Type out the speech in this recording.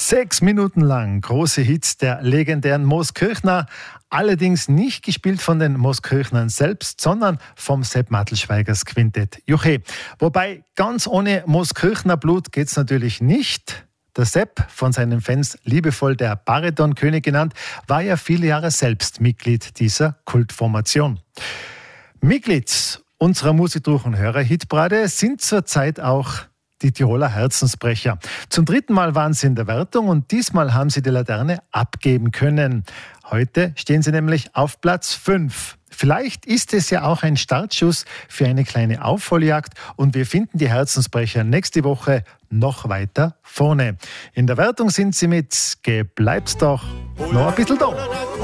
6 Minuten lang große Hits der legendären Mooskirchner, allerdings nicht gespielt von den Mooskirchnern selbst, sondern vom Sepp Mattelschweigers Quintett Juche. Wobei ganz ohne Mooskirchner Blut geht's natürlich nicht. Der Sepp, von seinen Fans liebevoll der Baritonkönig genannt, war ja viele Jahre selbst Mitglied dieser Kultformation. Mitglied unserer Musikdruch- und Hörer-Hitparade sind zurzeit auch die Tiroler Herzensbrecher. Zum 3. Mal waren sie in der Wertung und diesmal haben sie die Laterne abgeben können. Heute stehen sie nämlich auf Platz 5. Vielleicht ist es ja auch ein Startschuss für eine kleine Aufholjagd und wir finden die Herzensbrecher nächste Woche noch weiter vorne. In der Wertung sind sie mit Geh bleib's doch noch ein bisschen da.